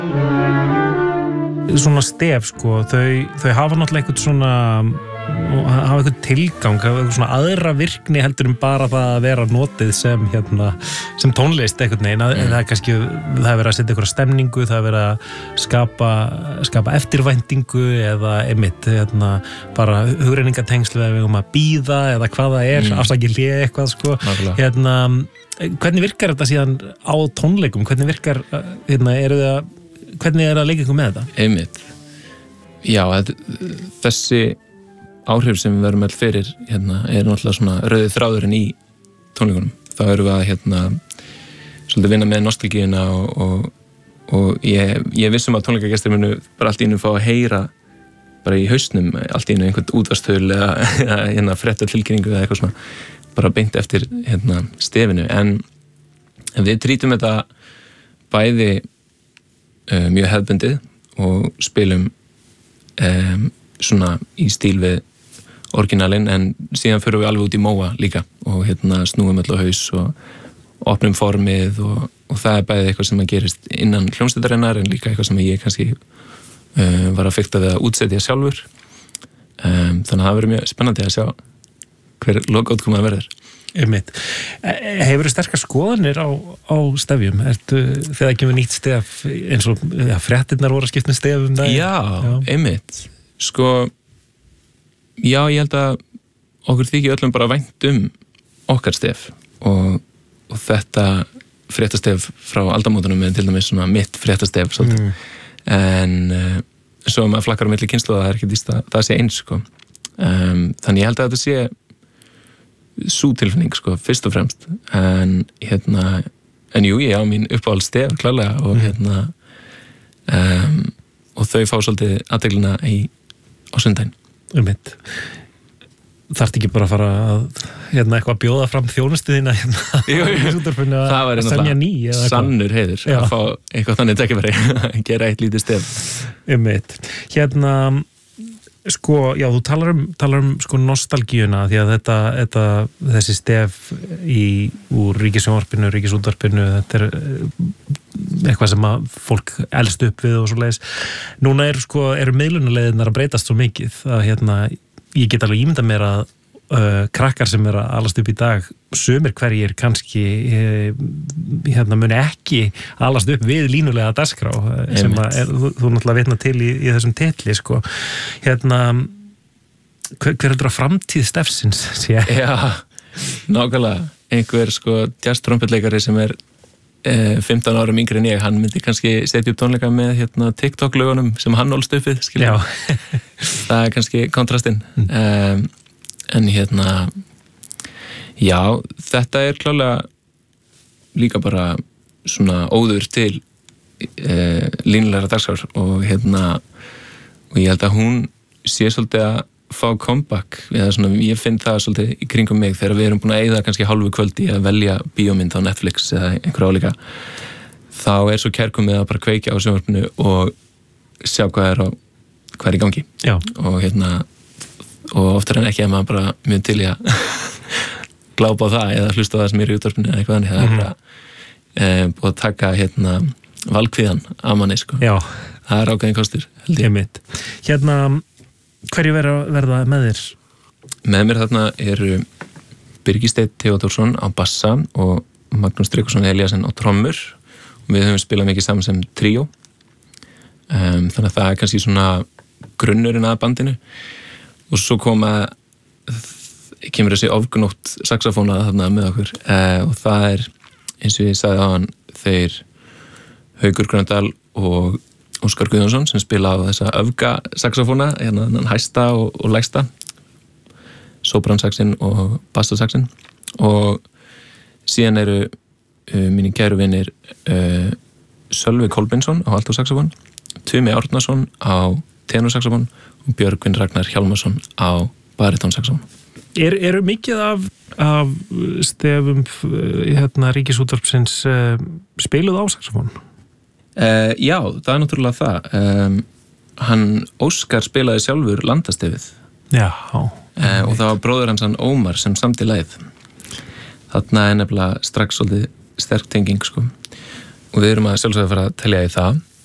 Svona stef sko, þau hafa náttúrulega eitthvað svona hafa eitthvað tilgang, hafa eitthvað svona aðra virkni heldur bara það að vera notið sem tónlist eitthvað neina, það er kannski það er verið að setja eitthvað stemningu, það er verið að skapa eftirvæntingu eða einmitt bara hugrenningatengslu eða við að bíða eða hvað það er, afsakið hlé eitthvað sko, hvernig virkar þetta síðan á tónleikum, hvernig virkar hvernig er að leika ykkur með þetta? Einmitt. Já, þessi áhrif sem við verum all fyrir er náttúrulega svona rauði þráðurinn í tónleikunum. Þá erum við að svolítið vinna með nostalgíuna og ég vissum að tónleikagestir munu bara allt í einu fá að heyra bara í hausnum allt í einu einhvern útvarpstöðul eða fréttatilkynningu eða eitthvað svona bara beint eftir stefinu. En við trítum þetta bæði mjög hefðbundið og spilum svona í stíl við orginalinn, en síðan förum við alveg út í móa líka og snúum öll á haus og opnum formið og það er bæði eitthvað sem að gerist innan hljómsveitarinnar en líka eitthvað sem ég kannski var að fikta við að útsetja sjálfur, þannig að það verður mjög spennandi að sjá hver lokaútkoma verður. Einmitt. Hefur þið sterkar skoðanir á stefjum? Þegar það kemur nýtt stef eins og fréttirnar voru að skipta stefum það? Já, einmitt. Sko, já, ég held að okkur þykir öllum bara vænt okkar stef og þetta fréttastef frá aldamótunum er til dæmis svona mitt fréttastef svolítið. En svo maður flakkar á milli kynslóða, það er ekki víst að það sé eins sko. Þannig ég held að þetta sé sú tilfinning sko, fyrst og fremst en jú, ég á mín uppáhald stef klálega og og þau fá svolítið athyglinna á sundaginn. Þarft ekki bara að fara að eitthvað að bjóða fram þjónustuðina það væri náttúrulega sannur heiður að fá eitthvað þannig tækifæri að gera eitt lítið stef. Sko, já, þú talar sko nostalgíuna því að þessi stef úr ríkissjónvarpinu, ríkisútvarpinu, þetta er eitthvað sem að fólk elst upp við og svoleiðis. Núna eru miðlunaleiðirnar að breytast svo mikið að ég get alveg ímyndað mér að krakkar sem að alast upp í dag, sumir hverjir kannski muni ekki alast upp við línulega dagskrá sem þú náttúrulega vitna til í þessum titli sko. Hver heldur að framtíð stefsins sé? Já, nákvæmlega. Einhver sko jazz-trompetleikari sem er 15 árum yngri en ég, hann myndi kannski setja upp tónleika með TikTok-lögunum sem hann ólst upp við, skilja. Það er kannski kontrastinn. En já, þetta er klálega líka bara svona óður til línulegra dagskrár og ég held að hún sé svolítið að fá comeback eða svona, ég finn það svolítið í kringum mig þegar við erum búin að eyða kannski hálfu kvöldi að velja bíómynd á Netflix eða einhverja álíka, þá er svo kærkomið að bara kveikja á sjónvarpinu og sjá hvað er í gangi. Já. Og oftar en ekki að maður bara mjög til í að glápa á það eða hlusta á það sem er í útvarpinu eða eitthvað þannig, það er bara búið að taka valkvíðan af manni sko. Já. Það er ágæðin kostur, held ég. Einmitt. Hverju verða með þér? Með mér þarna eru Birgir Steinn Theodórsson á bassa og Magnús Tryggvason Eliasson á trommur og við höfum spilað mikið saman sem tríó, þannig að það er kannski svona grunnurinn að bandinu. Og svo kemur þessi ofgnótt saxofóna þarna með okkur og það er, eins og ég sagði á hann, þeir Haukur Gröndal og Óskar Guðjónsson sem spila á þessa öfga saxofóna, hæsta og lægsta, sopransaxin og bassasaxin, og síðan eru mínir kæru vinir Sölvi Kolbeinsson á altósaxofón, Tumi Árnason á tenorsaxofón og Björgvin Ragnar Hjálmarsson á baritónsaxofón. Eru mikið af stefum ríkisútvarpsins spiluð á saxofón? Já, það er náttúrulega það. Hann Óskar spilaði sjálfur landastefið. Já. Og það var bróður hans hann Ómar sem samdi lagið. Þarna er nefnilega strax svolítið sterk tenging sko. Og við erum að sjálfsögðu fara að telja í það.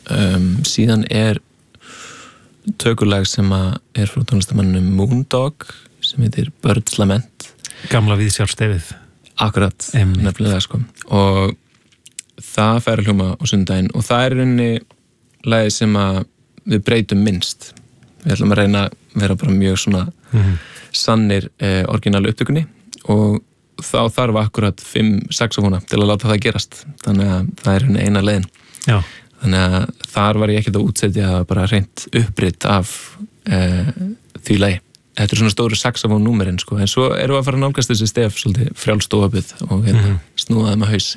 síðan tökulag sem er frá tónlistamannum Moondog sem heitir Bird's Lament. Gamla viðsjárstefið. Akkurat, nefnilega sko. Og það fær að hljóma á sunnudaginn og það rauninni lagið sem við breytum minnst. Við ætlum að reyna að vera bara mjög svona sannir orginal upptökunni og þá þarf akkurat 5 saxofóna til að láta það gerast. Þannig að það rauninni eina leiðin. Já. Þannig að þar var ég ekkert að útsetja bara hreint upprit af því lagi. Þetta svona stóru saxofón númerinn sko, en svo erum við að fara að nálgast þessi stef svolítið frjálst og opið og snúa þeim að haus.